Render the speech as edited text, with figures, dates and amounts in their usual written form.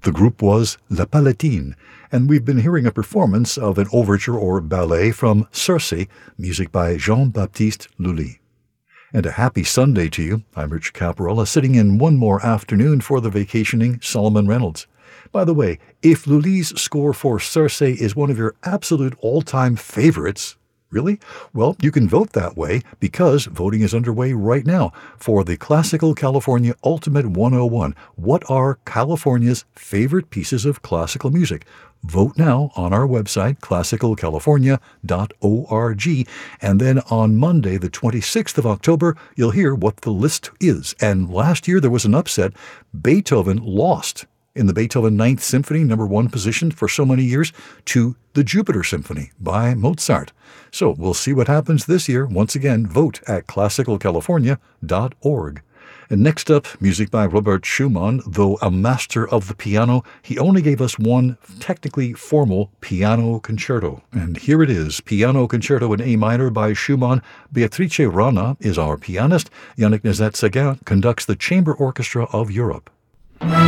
The group was La Palatine, and we've been hearing a performance of an overture or ballet from Circe, music by Jean-Baptiste Lully. And a happy Sunday to you. I'm Rich Caparella, sitting in one more afternoon for the vacationing Solomon Reynolds. By the way, if Lully's score for Circe is one of your absolute all-time favorites, really? Well, you can vote that way because voting is underway right now for the Classical California Ultimate 101. What are California's favorite pieces of classical music? Vote now on our website, classicalcalifornia.org, and then on Monday, the 26th of October, you'll hear what the list is. And last year there was an upset. Beethoven lost in the Beethoven Ninth Symphony, number one position for so many years, to the Jupiter Symphony by Mozart. So we'll see what happens this year. Once again, vote at classicalcalifornia.org. And next up, music by Robert Schumann. Though a master of the piano, he only gave us one technically formal piano concerto. And here it is, Piano Concerto in A minor by Schumann. Beatrice Rana is our pianist. Yannick Nézet-Séguin conducts the Chamber Orchestra of Europe.